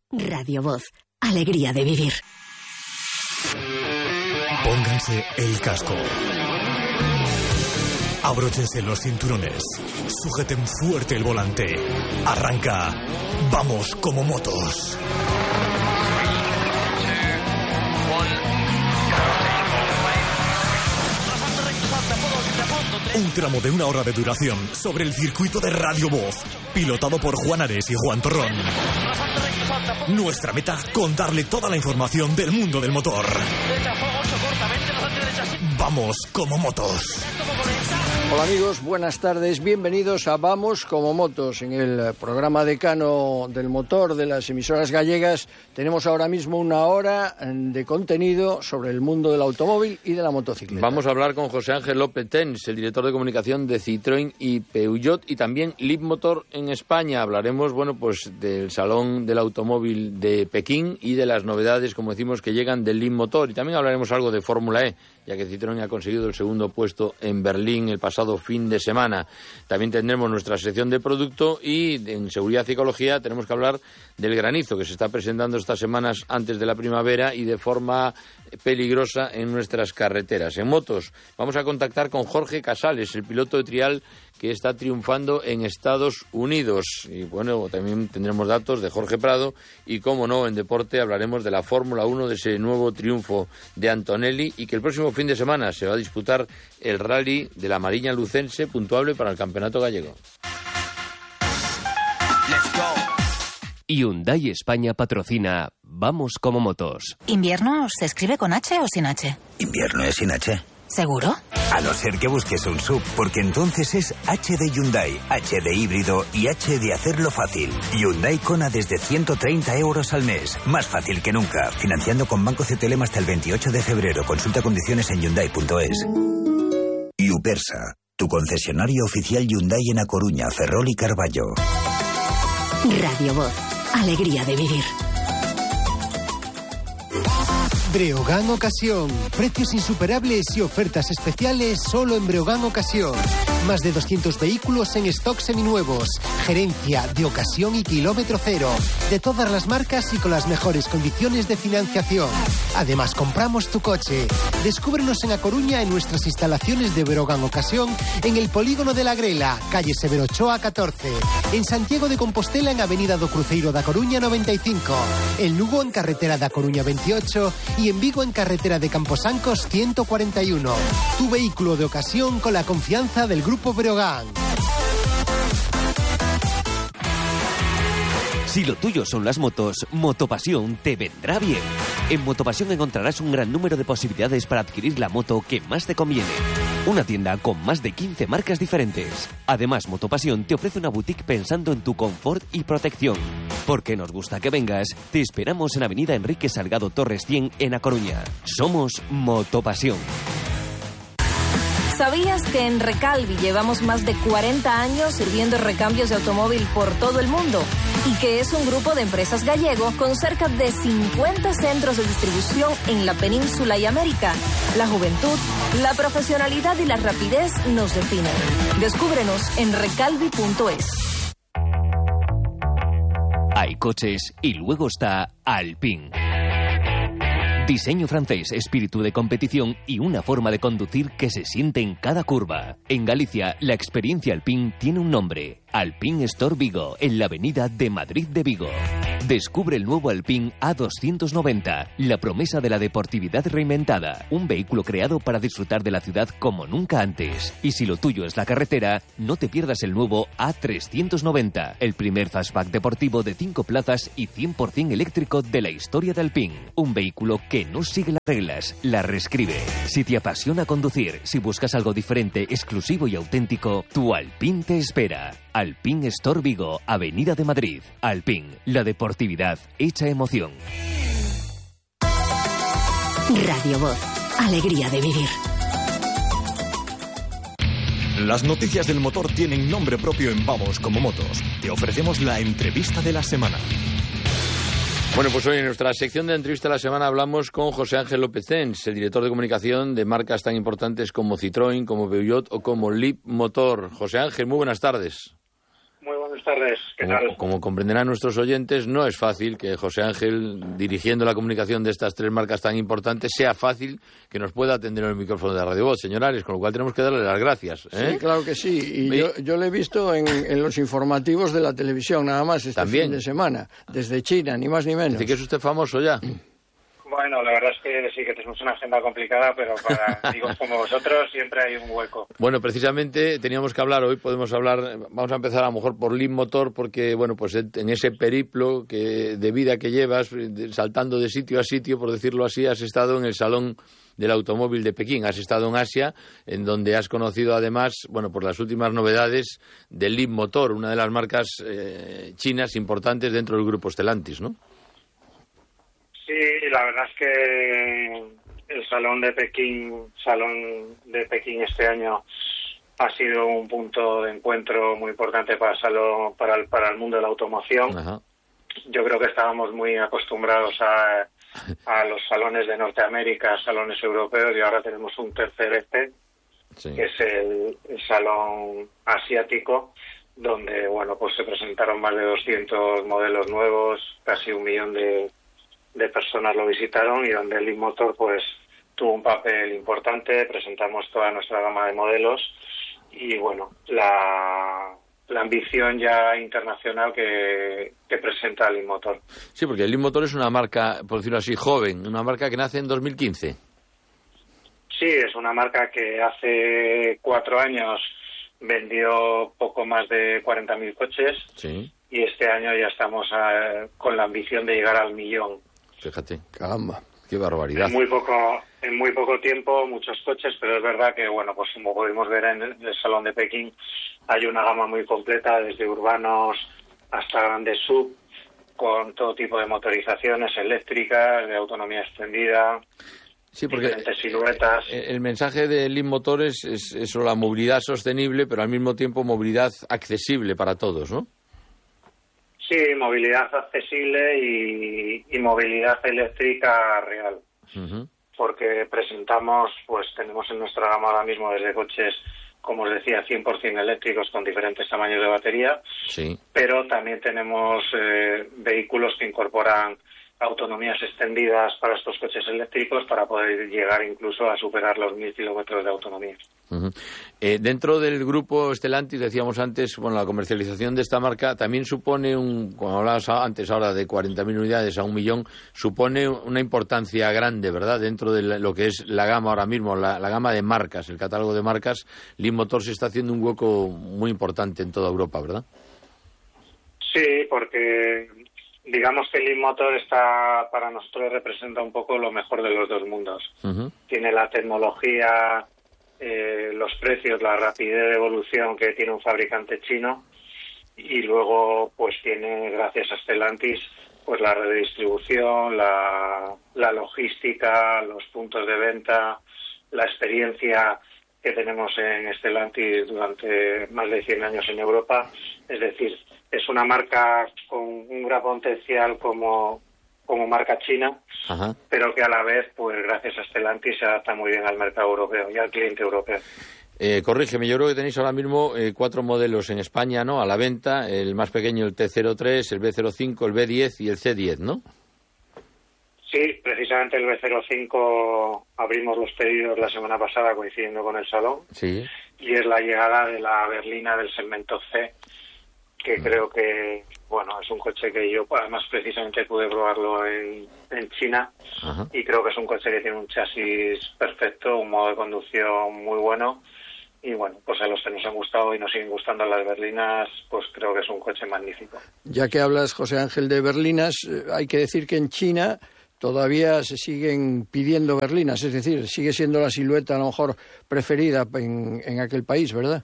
Radio Voz. Alegría de vivir. Pónganse el casco. Abróchense los cinturones. Sujeten fuerte el volante. Arranca. Vamos como motos. Un tramo de 1 hora de duración sobre el circuito de Radio Voz, pilotado por Juan Ares y Juan Torrón. Nuestra meta, contarle toda la información del mundo del motor. Vamos como motos. Hola amigos, buenas tardes, bienvenidos a Vamos como motos. En el programa decano del motor de las emisoras gallegas tenemos ahora mismo 1 hora de contenido sobre el mundo del automóvil y de la motocicleta. Vamos a hablar con José Ángel López Tens, el director de comunicación de Citroën y Peugeot y también Leapmotor en España. Hablaremos, pues del Salón del Automóvil de Pekín y de las novedades, como decimos, que llegan del Leapmotor. Y también hablaremos algo de Fórmula E, ya que Citroën ha conseguido el 2º puesto en Berlín el pasado fin de semana. También tendremos nuestra sección de producto y en seguridad y ecología tenemos que hablar del granizo que se está presentando estas semanas antes de la primavera y de forma peligrosa en nuestras carreteras. En motos vamos a contactar con Jorge Casales, el piloto de trial que está triunfando en Estados Unidos. Y también tendremos datos de Jorge Prado y, como no, en deporte hablaremos de la Fórmula 1, de ese nuevo triunfo de Antonelli y que el próximo fin de semana se va a disputar el rally de la Mariña Lucense, puntuable para el Campeonato Gallego. Hyundai España patrocina Vamos como motos. ¿Invierno se escribe con H o sin H? Invierno es sin H. ¿Seguro? A no ser que busques un SUV, porque entonces es H de Hyundai, H de híbrido y H de hacerlo fácil. Hyundai Kona desde 130 € al mes. Más fácil que nunca. Financiando con Banco CTLM hasta el 28 de febrero. Consulta condiciones en Hyundai.es. Upersa, tu concesionario oficial Hyundai en A Coruña, Ferrol y Carballo. Radio Voz. Alegría de vivir. Breogán Ocasión. Precios insuperables y ofertas especiales solo en Breogán Ocasión. Más de 200 vehículos en stock seminuevos. Gerencia de ocasión y kilómetro cero. De todas las marcas y con las mejores condiciones de financiación. Además, compramos tu coche. Descúbrenos en A Coruña en nuestras instalaciones de Breogán Ocasión, en el Polígono de la Grela, calle Severo Ochoa 14. En Santiago de Compostela, en Avenida do Cruzeiro da Coruña 95. En Lugo, en Carretera da Coruña 28. Y en Vigo, en Carretera de Camposancos 141. Tu vehículo de ocasión con la confianza del Grupo Breogán. Si lo tuyo son las motos, Motopasión te vendrá bien. En Motopasión encontrarás un gran número de posibilidades para adquirir la moto que más te conviene. Una tienda con más de 15 marcas diferentes. Además, Motopasión te ofrece una boutique pensando en tu confort y protección. Porque nos gusta que vengas, te esperamos en Avenida Enrique Salgado Torres 100 en A Coruña. Somos Motopasión. ¿Sabías que en Recalvi llevamos más de 40 años sirviendo recambios de automóvil por todo el mundo? Y que es un grupo de empresas gallego con cerca de 50 centros de distribución en la península y América. La juventud, la profesionalidad y la rapidez nos definen. Descúbrenos en recalvi.es. Hay coches y luego está Alpine. Diseño francés, espíritu de competición y una forma de conducir que se siente en cada curva. En Galicia, la experiencia Alpine tiene un nombre. Alpine Store Vigo, en la avenida de Madrid de Vigo. Descubre el nuevo Alpine A290, la promesa de la deportividad reinventada. Un vehículo creado para disfrutar de la ciudad como nunca antes. Y si lo tuyo es la carretera, no te pierdas el nuevo A390, el primer fastback deportivo de 5 plazas y 100% eléctrico de la historia de Alpine. Un vehículo que no sigue las reglas, las reescribe. Si te apasiona conducir, si buscas algo diferente, exclusivo y auténtico, tu Alpine te espera. Alpine Store Vigo, Avenida de Madrid. Alpine, la deportividad hecha emoción. Radio Voz. Alegría de vivir. Las noticias del motor tienen nombre propio en Vamos como motos. Te ofrecemos la entrevista de la semana. Pues hoy en nuestra sección de entrevista de la semana hablamos con José Ángel López Tens, el director de comunicación de marcas tan importantes como Citroën, como Peugeot o como Leapmotor. José Ángel, muy buenas tardes. Muy buenas buenas tardes. ¿Qué tal? Como comprenderán nuestros oyentes, no es fácil que José Ángel, dirigiendo la comunicación de estas tres marcas tan importantes, sea fácil que nos pueda atender en el micrófono de Radio Voz, señor Ares, con lo cual tenemos que darle las gracias. Sí, claro que sí. Y yo le he visto en los informativos de la televisión, nada más, fin de semana, desde China, ni más ni menos. Dice que es usted famoso ya. Bueno, la verdad es que sí que tenemos una agenda complicada, pero para amigos como vosotros siempre hay un hueco. Bueno, precisamente teníamos que hablar hoy, vamos a empezar a lo mejor por Leapmotor, porque bueno, pues en ese periplo de vida que llevas, saltando de sitio a sitio, por decirlo así, has estado en el Salón del Automóvil de Pekín, has estado en Asia, en donde has conocido además, bueno, por las últimas novedades de Leapmotor, una de las marcas chinas importantes dentro del grupo Stellantis, ¿no? Sí, la verdad es que el Salón de Pekín este año ha sido un punto de encuentro muy importante para el mundo de la automoción. Ajá. Yo creo que estábamos muy acostumbrados a los salones de Norteamérica, salones europeos, y ahora tenemos un tercer sí, que es el salón asiático, donde bueno, pues se presentaron más de 200 modelos nuevos, casi 1 millón de personas lo visitaron, y donde el Leapmotor pues tuvo un papel importante. Presentamos toda nuestra gama de modelos y bueno, la ambición ya internacional que presenta el Leapmotor. Sí, porque el Leapmotor es una marca, por decirlo así, joven, una marca que nace en 2015. Sí, es una marca que hace 4 años vendió poco más de 40.000 coches. Sí. Y este año ya estamos con la ambición de llegar al 1.000.000. Fíjate. Caramba. Qué barbaridad. En muy poco tiempo, muchos coches, pero es verdad que, bueno, pues como pudimos ver en el Salón de Pekín, hay una gama muy completa, desde urbanos hasta grandes sub, con todo tipo de motorizaciones eléctricas, de autonomía extendida, sí, porque diferentes siluetas. El mensaje de Leapmotor es eso, la movilidad sostenible, pero al mismo tiempo movilidad accesible para todos, ¿no? Sí, movilidad accesible y movilidad eléctrica real. Uh-huh. Porque tenemos en nuestra gama ahora mismo desde coches, como os decía, 100% eléctricos con diferentes tamaños de batería. Sí. Pero también tenemos vehículos que incorporan autonomías extendidas para estos coches eléctricos para poder llegar incluso a superar los 1.000 kilómetros de autonomía. Uh-huh. Dentro del grupo Stellantis, decíamos antes, bueno, la comercialización de esta marca también supone, como hablabas antes ahora de 40.000 unidades a 1.000.000, supone una importancia grande, ¿verdad? Dentro de lo que es la gama ahora mismo, la gama de marcas, el catálogo de marcas, Leapmotor se está haciendo un hueco muy importante en toda Europa, ¿verdad? Sí, porque digamos que el Leapmotor para nosotros representa un poco lo mejor de los dos mundos. Uh-huh. Tiene la tecnología, los precios, la rapidez de evolución que tiene un fabricante chino, y luego pues tiene, gracias a Stellantis, pues la red de distribución, la logística, los puntos de venta, la experiencia que tenemos en Stellantis durante más de 100 años en Europa. Es decir, es una marca con un gran potencial como marca china, ajá, pero que a la vez, pues gracias a Stellantis, se adapta muy bien al mercado europeo y al cliente europeo. Corrígeme, yo creo que tenéis ahora mismo 4 modelos en España, ¿no?, a la venta. El más pequeño, el T03, el B05, el B10 y el C10, ¿no? Sí, precisamente el B05 abrimos los pedidos la semana pasada coincidiendo con el salón. Sí. Y es la llegada de la berlina del segmento C, que creo que, bueno, es un coche que yo además precisamente pude probarlo en China. Ajá. Y creo que es un coche que tiene un chasis perfecto, un modo de conducción muy bueno, y bueno, pues a los que nos han gustado y nos siguen gustando las berlinas, pues creo que es un coche magnífico. Ya que hablas, José Ángel, de berlinas, hay que decir que en China todavía se siguen pidiendo berlinas, es decir, sigue siendo la silueta a lo mejor preferida en aquel país, ¿verdad?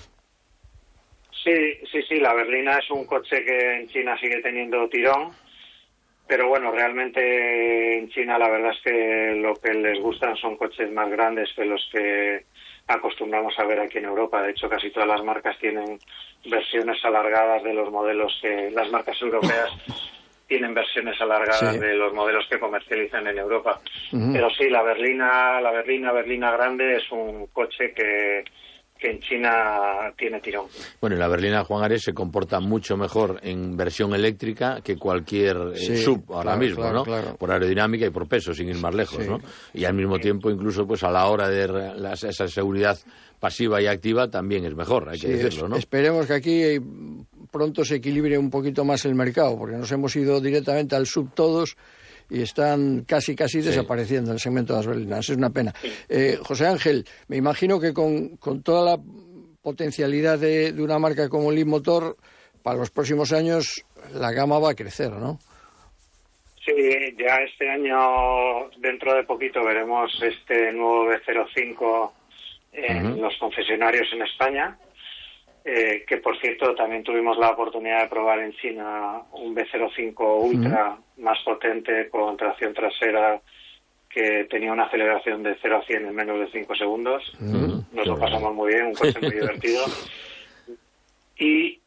Sí, la berlina es un coche que en China sigue teniendo tirón, pero bueno, realmente en China la verdad es que lo que les gustan son coches más grandes que los que acostumbramos a ver aquí en Europa. De hecho, casi todas las marcas tienen versiones alargadas de los modelos que las marcas europeas tienen versiones alargadas, sí, de los modelos que comercializan en Europa. Uh-huh. Pero sí, la berlina grande es un coche que en China tiene tirón. Bueno, y la berlina Juan Ares se comporta mucho mejor en versión eléctrica que cualquier sub ahora mismo, ¿no? Claro. Por aerodinámica y por peso, sin ir más lejos, ¿no? Y al mismo tiempo, incluso pues a la hora de esa seguridad pasiva y activa también es mejor, hay que decirlo, ¿no? Esperemos que aquí pronto se equilibre un poquito más el mercado, porque nos hemos ido directamente al sub todos y están casi desapareciendo el segmento de las berlinas. Es una pena. José Ángel, me imagino que con toda la potencialidad de una marca como Leapmotor, para los próximos años la gama va a crecer, ¿no? Sí, ya este año, dentro de poquito, veremos este nuevo B05 en los concesionarios en España. Que por cierto también tuvimos la oportunidad de probar en China un B05 Ultra más potente con tracción trasera que tenía una aceleración de 0 a 100 en menos de 5 segundos. Nos lo pasamos muy bien, un coche muy divertido. Y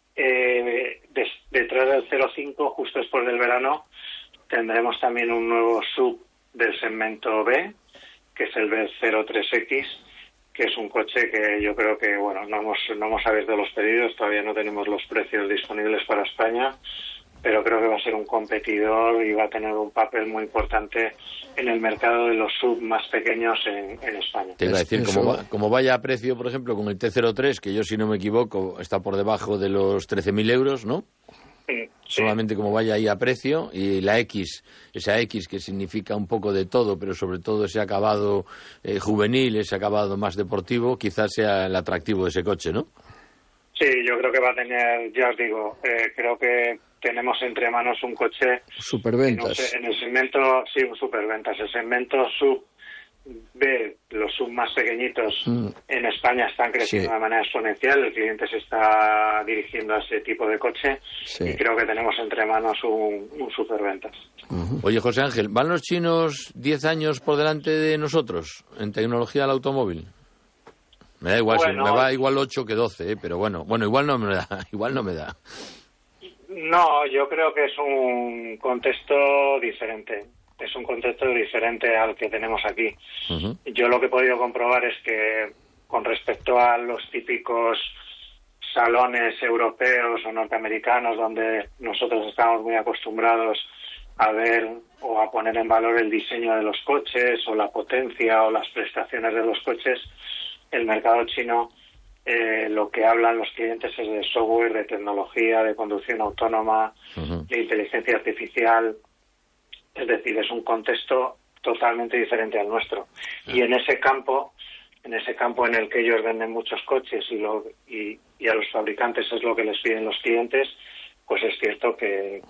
detrás del 05, justo después del verano, tendremos también un nuevo sub del segmento B, que es el B03X, que es un coche que yo creo que, bueno, no hemos abierto los pedidos, todavía no tenemos los precios disponibles para España, pero creo que va a ser un competidor y va a tener un papel muy importante en el mercado de los sub más pequeños en España. Te iba a decir, como vaya a precio, por ejemplo, con el T03, que yo, si no me equivoco, está por debajo de los 13.000 euros, ¿no? Sí. Solamente como vaya ahí a precio, y la X, esa X que significa un poco de todo, pero sobre todo ese acabado juvenil, ese acabado más deportivo, quizás sea el atractivo de ese coche, ¿no? Sí, yo creo que va a tener, ya os digo, creo que tenemos entre manos un coche... Superventas. En el segmento, sí, un superventas. El segmento sub B, los sub más pequeñitos en España están creciendo de manera exponencial, el cliente se está dirigiendo a ese tipo de coche y creo que tenemos entre manos un superventas. Oye, José Ángel, ¿van los chinos 10 años por delante de nosotros en tecnología del automóvil? Me da igual, me va igual 8 que 12, pero bueno, igual no me da. No, yo creo que es un contexto diferente. Es un contexto diferente al que tenemos aquí. Yo lo que he podido comprobar es que con respecto a los típicos salones europeos o norteamericanos donde nosotros estamos muy acostumbrados a ver o a poner en valor el diseño de los coches o la potencia o las prestaciones de los coches, el mercado chino lo que hablan los clientes es de software, de tecnología, de conducción autónoma, de inteligencia artificial. Es decir, es un contexto totalmente diferente al nuestro. Y en ese campo en el que ellos venden muchos coches y a los fabricantes es lo que les piden los clientes, pues es cierto que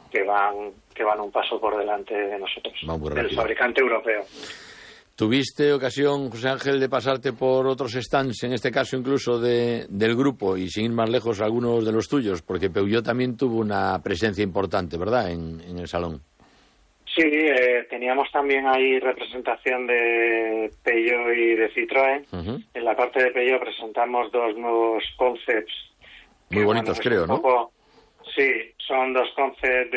van un paso por delante de nosotros, del fabricante europeo. ¿Tuviste ocasión, José Ángel, de pasarte por otros stands, en este caso incluso del grupo, y sin ir más lejos algunos de los tuyos? Porque Peugeot también tuvo una presencia importante, ¿verdad?, en el salón. Sí, teníamos también ahí representación de Peugeot y de Citroën. En la parte de Peugeot presentamos dos nuevos concepts. Muy bonitos, creo, ¿no? Sí, son dos concepts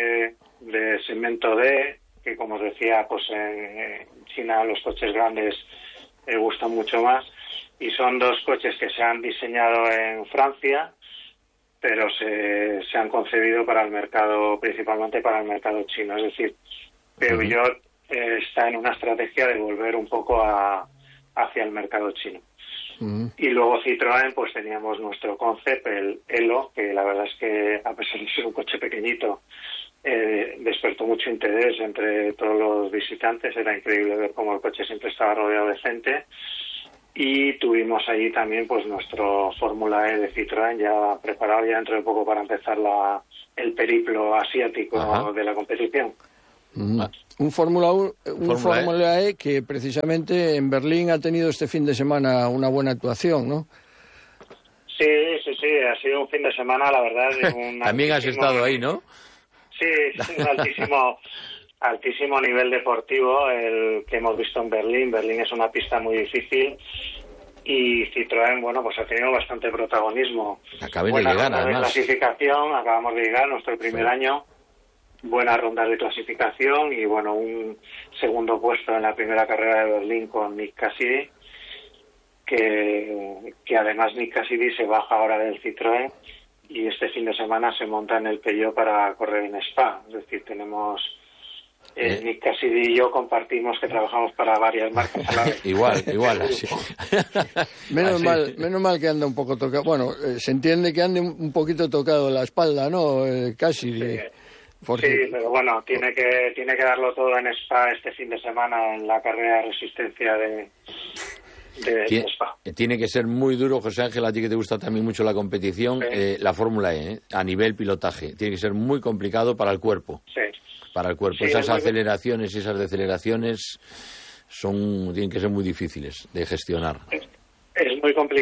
de segmento D, que como os decía, pues en China los coches grandes gustan mucho más. Y son dos coches que se han diseñado en Francia, pero se han concebido para el mercado, principalmente para el mercado chino. Es decir, Peugeot está en una estrategia de volver un poco hacia el mercado chino. Y luego Citroën, pues teníamos nuestro concept, el Elo, que la verdad es que, a pesar de ser un coche pequeñito, despertó mucho interés entre todos los visitantes. Era increíble ver cómo el coche siempre estaba rodeado de gente. Y tuvimos allí también pues nuestro Fórmula E de Citroën ya preparado ya dentro de poco para empezar el periplo asiático de la competición. Un Fórmula E que precisamente en Berlín ha tenido este fin de semana una buena actuación, ¿no? Sí, ha sido un fin de semana, la verdad. También has estado ahí, ¿no? Sí, un altísimo nivel deportivo el que hemos visto en Berlín. Berlín es una pista muy difícil y Citroën, bueno, pues ha tenido bastante protagonismo. Acabamos de llegar, además. Acabamos de llegar, nuestro primer año. Buenas rondas de clasificación y, bueno, un segundo puesto en la primera carrera de Berlín con Nick Cassidy, que además Nick Cassidy se baja ahora del Citroën y este fin de semana se monta en el Peugeot para correr en Spa. Es decir, tenemos... Nick Cassidy y yo compartimos que trabajamos para varias marcas a la vez. igual. Así. Menos mal que anda un poco tocado. Bueno, se entiende que ande un poquito tocado la espalda, ¿no? Cassidy. Sí, pero bueno, tiene que darlo todo en Spa este fin de semana en la carrera de resistencia de Spa. Tiene que ser muy duro, José Ángel, a ti que te gusta también mucho la competición, la Fórmula E, a nivel pilotaje. Tiene que ser muy complicado para el cuerpo. Sí. Para el cuerpo. Esas aceleraciones y esas deceleraciones tienen que ser muy difíciles de gestionar. Es muy complicado.